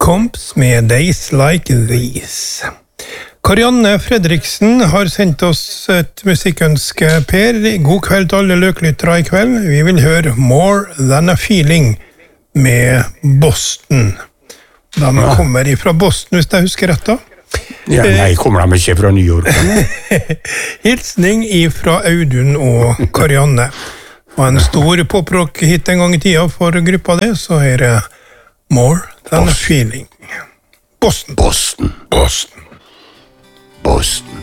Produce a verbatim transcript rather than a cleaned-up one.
Comps med Days Like These. Karianne Fredriksen har sendt oss et musikkønske, Per. God kveld til alle løklyttere i kveld. Vi vil høre More Than A Feeling med Boston. De ja. kommer ifra Boston, hvis jeg husker rett da. Ja, nei, kommer de ikke fra New York? Hilsning ifra Audun og Karianne. Og en stor poprock-hit en gang i tida for gruppa det, så er det More Than Boston. A Feeling. Boston. Boston. Boston. Boston.